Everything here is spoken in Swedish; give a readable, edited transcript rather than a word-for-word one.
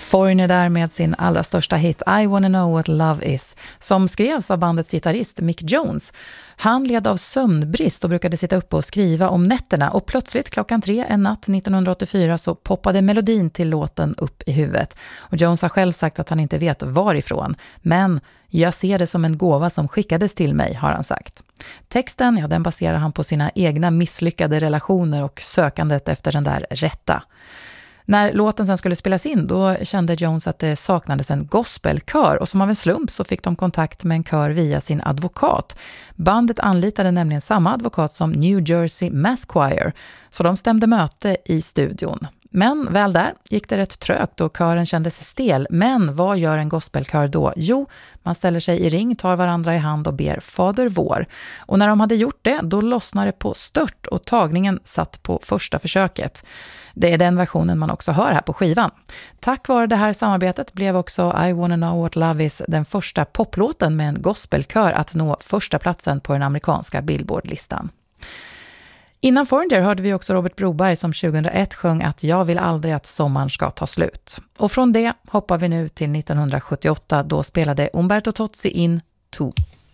Foreigner där med sin allra största hit I Wanna Know What Love Is, som skrevs av bandets gitarrist Mick Jones. Han led av sömnbrist och brukade sitta uppe och skriva om nätterna, och plötsligt klockan 3 en natt 1984 så poppade melodin till låten upp i huvudet. Och Jones har själv sagt att han inte vet varifrån, men jag ser det som en gåva som skickades till mig, har han sagt. Texten, ja, den baserar han på sina egna misslyckade relationer och sökandet efter den där rätta. När låten sen skulle spelas in, då kände Jones att det saknades en gospelkör, och som av en slump så fick de kontakt med en kör via sin advokat. Bandet anlitade nämligen samma advokat som New Jersey Mass Choir, så de stämde möte i studion. Men väl där gick det rätt trögt och kören kändes stel. Men vad gör en gospelkör då? Jo, man ställer sig i ring, tar varandra i hand och ber Fader vår. Och när de hade gjort det, då lossnade det på stört och tagningen satt på första försöket. Det är den versionen man också hör här på skivan. Tack vare det här samarbetet blev också I Wanna Know What Love Is den första poplåten med en gospelkör att nå första platsen på den amerikanska Billboard-listan. Innan Foreigner hörde vi också Robert Broberg som 2001 sjöng att jag vill aldrig att sommaren ska ta slut. Och från det hoppar vi nu till 1978, då spelade Umberto Tozzi in Tu.